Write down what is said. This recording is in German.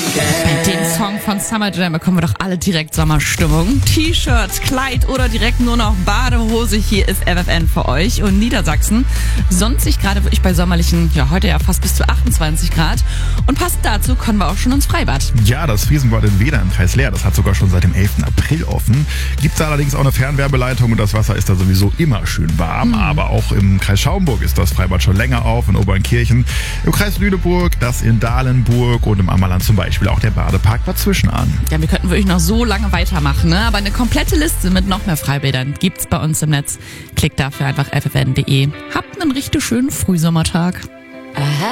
Bei dem Song von Summer Jam bekommen wir doch alle direkt Sommerstimmung. T-Shirt, Kleid oder direkt nur noch Badehose. Hier ist FFN für euch. Und Niedersachsen sonnt sich gerade wirklich bei sommerlichen, ja heute ja fast bis zu 28 Grad. Und passend dazu kommen wir auch schon ins Freibad. Ja, das Friesenbad in Weeder im Kreis Leer, das hat sogar schon seit dem 11. April offen. Gibt's da allerdings auch eine Fernwärmeleitung und das Wasser ist da sowieso immer schön warm. Aber auch im Kreis Schaumburg ist das Freibad schon länger auf, in Obernkirchen, im Kreis Lüneburg, das in Dahlenburg und im Ammerland zum Beispiel auch der Badepark Bad Zwischenahn. Ja, wir könnten wirklich noch so lange weitermachen, ne? Aber eine komplette Liste mit noch mehr Freibädern gibt's bei uns im Netz. Klickt dafür einfach ffn.de. Habt einen richtig schönen Frühsommertag. Aha.